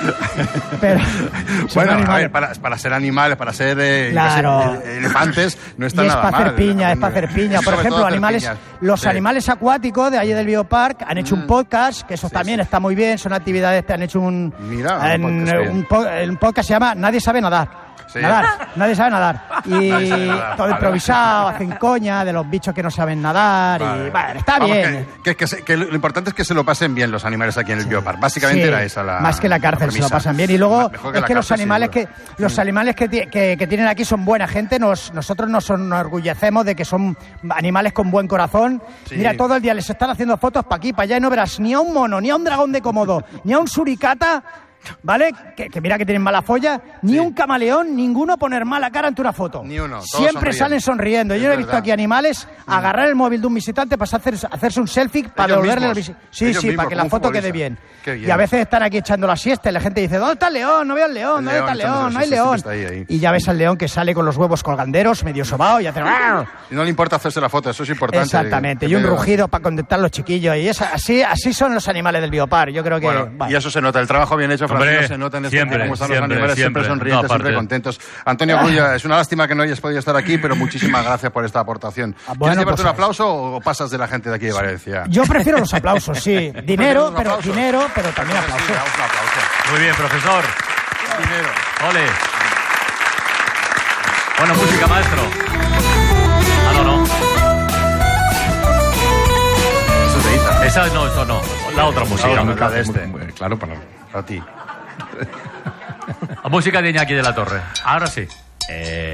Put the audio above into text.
Pero bueno, a ver, para ser animales, para ser elefantes, no está nada mal. Es para hacer piña. Por ejemplo, los animales acuáticos de allí del Biopark han hecho un podcast, que eso también está muy bien, son actividades, han hecho un podcast se llama Nadie sabe nadar. Sí. Nadie sabe nadar. Y todo improvisado, hacen coña de los bichos que no saben nadar. Vale. Y bueno, está bien. Que lo importante es que se lo pasen bien los animales aquí en el Biopark. Básicamente era esa la. Más que la cárcel, se lo pasan bien. Y luego es que los animales que tienen aquí son buena gente. Nosotros nos enorgullecemos de que son animales con buen corazón. Sí. Mira, todo el día les están haciendo fotos para aquí, para allá, y no verás ni a un mono, ni a un dragón de Komodo, ni a un suricata. ¿Vale? Que mira que tienen mala folla. Ni un camaleón, ninguno poner mala cara ante una foto. Ni uno. Siempre salen sonriendo. Yo he visto aquí animales agarrar el móvil de un visitante para hacerse un selfie para devolverle el visitante. Sí, para que la foto quede bien. Y a veces están aquí echando la siesta y la gente dice, ¿dónde está el león? No veo el león, ¿dónde está el león? No hay león. Y ya ves al león que sale con los huevos colganderos, medio sobao y hace... Y no le importa hacerse la foto, eso es importante. Exactamente. Y un rugido para contentar a los chiquillos. Y así son los animales del Biopark. Yo creo que... Y eso se nota, el trabajo bien hecho. Hombre, se nota en siempre, cómo están los animales, siempre sonrientes, siempre contentos. Antonio Grulla, es una lástima que no hayas podido estar aquí, pero muchísimas gracias por esta aportación. ¿Quieres llevarte un aplauso o pasas de la gente de aquí de Valencia? Yo prefiero los aplausos, sí. Dinero, pero también aplausos. Sí, un aplauso. Muy bien, profesor. Dinero. Ole. Bueno, música, maestro. No. Eso se dice. Esa no, esto no. La otra música. La de este. Claro, para ti. La música de Iñaki de la Torre. Ahora sí.